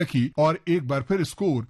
रखी और एक बार फिर स्कोर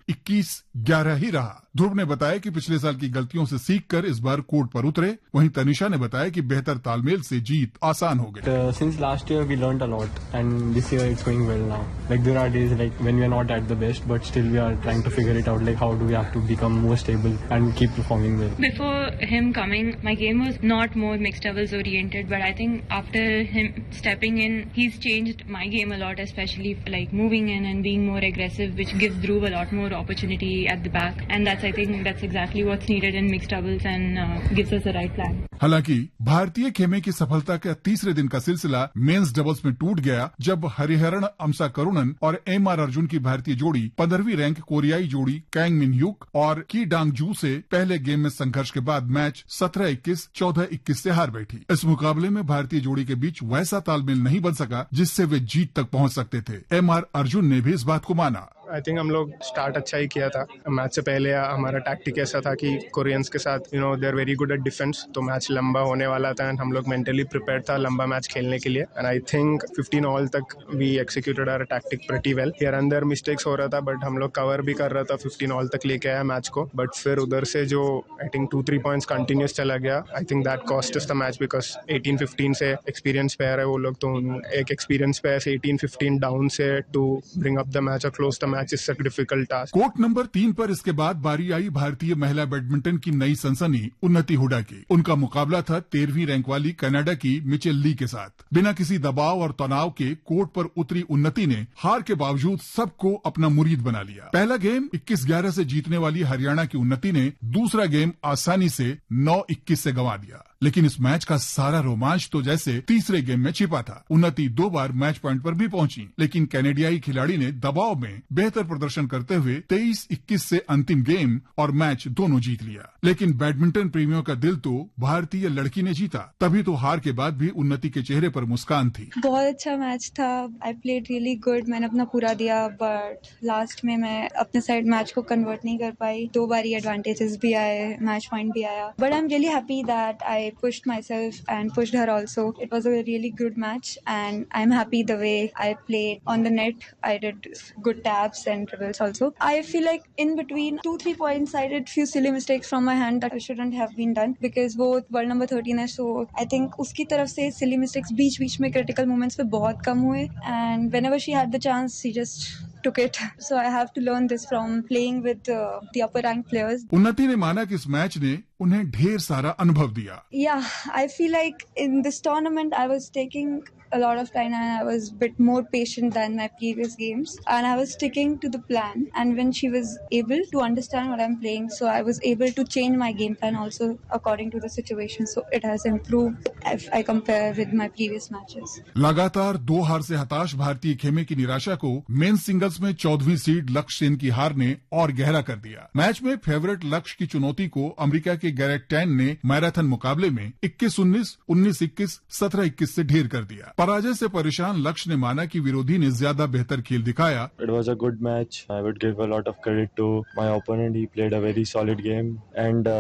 21-11 ही रहा। ध्रुव ने बताया कि पिछले साल की गलतियों से सीखकर इस बार कोर्ट पर उतरे। वहीं तनिषा ने बताया कि बेहतर तालमेल से जीत आसान हो गई। Since last year we learned a lot and this year it's going well now. Like there are days like when we are not at the best but still we are trying to figure it out, like how do we have to become more stable and keep performing well. Before him coming, my game was not more mixed doubles oriented, but I think after him stepping in, he's changed my game a lot, especially like moving in and being more aggressive, which gives Dhruv a lot more opportunity at the back, and I think that's exactly what's needed in mixed doubles and gives us the right plan. हालांकि भारतीय खेमे की सफलता का तीसरे दिन का सिलसिला मेंस डबल्स में टूट गया जब हरिहरन अमसा करुणन और एम.आर. अर्जुन की भारतीय जोड़ी 15वीं रैंक कोरियाई जोड़ी कैंग मिन ह्यूक और की डांग जू से पहले गेम में संघर्ष के बाद मैच 17-21, 14-21 से हार बैठी। इस मुकाबले में भारतीय जोड़ी के बीच वैसा तालमेल नहीं बन सका जिससे वे जीत तक पहुंच सकते थे। एम.आर. अर्जुन ने भी इस बात को माना। आई थिंक हम लोग स्टार्ट अच्छा ही किया था। मैच से पहले हमारा टैक्टिक ऐसा था कि कोरियंस के साथ they are very good at defence, तो मैच लंबा होने वाला था एंड हम लोग मेंटली प्रिपेयर था लंबा मैच खेलने के लिए। एंड आई थिंक 15 ऑल तक we executed our tactic pretty well. Here and their mistakes हो रहा था बट हम लोग कवर भी कर रहा था, 15 ऑल तक लेके आया मैच को। बट फिर उधर से जो आई थिंक 2-3 पॉइंट्स कंटिन्यूस चला गया, I think that cost us the match because 18-15 से एक्सपीरियंस पेयर है वो लोग, तो एक एक्सपीरियंस पेयर से 18-15 डाउन से to bring up the match और close the match is such difficult. Court number 3 पर इसके बाद बारी आई भारतीय महिला बैडमिंटन की नई सनसनी उन्नति हुडा की। उनका मुकाबला था 13वीं रैंक वाली कनाडा की मिचेल ली के साथ। बिना किसी दबाव और तनाव के कोर्ट पर उतरी उन्नति ने हार के बावजूद सबको अपना मुरीद बना लिया। पहला गेम 21-11 से जीतने वाली हरियाणा की उन्नति ने दूसरा गेम आसानी से 9-21 से गंवा दिया। लेकिन इस मैच का सारा रोमांच तो जैसे तीसरे गेम में छिपा था। उन्नति 2 बार मैच पॉइंट पर भी पहुंची, लेकिन कैनेडियाई खिलाड़ी ने दबाव में बेहतर प्रदर्शन करते हुए 23-21 से अंतिम गेम और मैच दोनों जीत लिया। लेकिन बैडमिंटन प्रेमियों का दिल तो भारतीय लड़की ने जीता, तभी तो हार के बाद भी उन्नति के चेहरे पर मुस्कान थी। बहुत अच्छा मैच था, आई प्लेड रियली गुड, मैंने अपना पूरा दिया, बट लास्ट में मैं अपने साइड मैच को कन्वर्ट नहीं कर पाई। 2 बारी एडवांटेजेस भी आए, मैच पॉइंट भी आया, but I am really happy that I pushed myself and pushed her also. It was a really good match and I'm happy the way I played on the net. I did good taps and dribbles also. I feel like in between 2-3 points I did few silly mistakes from my hand that shouldn't have been done because वो world number 13 है, so I think उसकी तरफ से silly mistakes बीच में critical moments पे बहुत कम हुए and whenever she had the chance she just took it. So I have to learn this from playing with the upper ranked players. उन्नति ने माना कि इस मैच ने उन्हें ढेर सारा अनुभव दिया। Yeah, I feel like in this tournament I was taking a lot of time and I was a bit more patient than my previous games and I was sticking to the plan, and when she was able to understand what I'm playing, so I was able to change my game plan also according to the situation, so it has improved if I compare with my previous matches. लगातार 2 हार से हताश भारतीय खेमे की निराशा को men's singles में 14वीं सीड लक्ष्य सेन की हार ने और गहरा कर दिया। मैच में फेवरेट लक्ष्य की चुनौती को अमेरिका के गैरेट टैन ने मैराथन मुकाबले में 21-19, 19-21, 17-21 से ढेर कर दिया। पराजय से परेशान लक्ष्य ने माना कि विरोधी ने ज्यादा बेहतर खेल दिखाया। It was a good match. I would give a lot of credit to my opponent. He played a very solid game and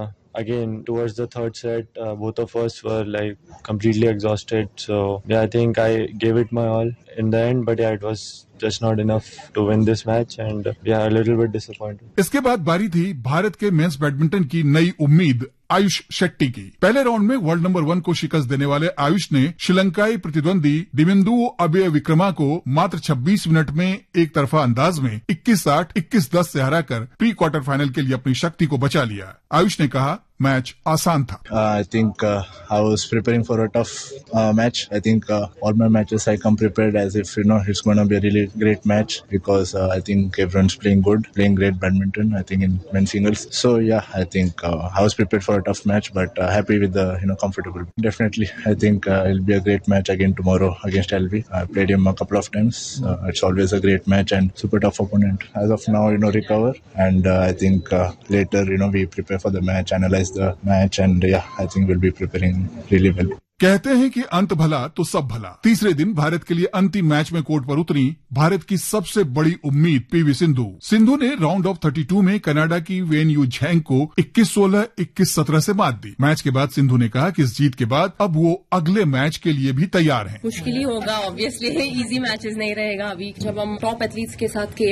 again towards the third set both of us were like completely exhausted, so yeah, I think I gave it my all in the end, but yeah, it was just not enough to win this match and yeah, a little bit disappointed. इसके बाद बारी थी भारत के mains badminton की नई उम्मीद आयुष शेट्टी की। पहले राउंड में वर्ल्ड नंबर 1 को शिकस्त देने वाले आयुष ने श्रीलंकाई प्रतिद्वंदी दिविंदु अबे विक्रमा को मात्र 26 मिनट में एक तरफा अंदाज में 21-8, 21-10 से हराकर प्री क्वार्टर फाइनल के लिए अपनी शक्ति को बचा लिया। आयुष ने कहा, मैच आसान था। I think I was preparing for a tough match. I think all my matches I come prepared as if it's going to be a really great match because I think everyone's playing good, playing great badminton. I think in men's singles. So yeah, I think I was prepared for a tough match, but happy with the comfortable. Definitely, I think it'll be a great match again tomorrow against LV. I played him a couple of times. It's always a great match and super tough opponent. As of now, recover and I think later we prepare for the match, analyze the match, and yeah, I think we'll be preparing really well. कहते हैं कि अंत भला तो सब भला। तीसरे दिन भारत के लिए अंतिम मैच में कोर्ट पर उतरी भारत की सबसे बड़ी उम्मीद पीवी सिंधु। सिंधु ने राउंड ऑफ 32 में कनाडा की वेन यू झैंग को 21-16, 21-17 से मात दी। मैच के बाद सिंधु ने कहा कि इस जीत के बाद अब वो अगले मैच के लिए भी तैयार हैं। मुश्किल ही होगा, ऑब्वियसली इजी मैचेस नहीं रहेगा। अभी जब हम टॉप एथलीट्स के साथ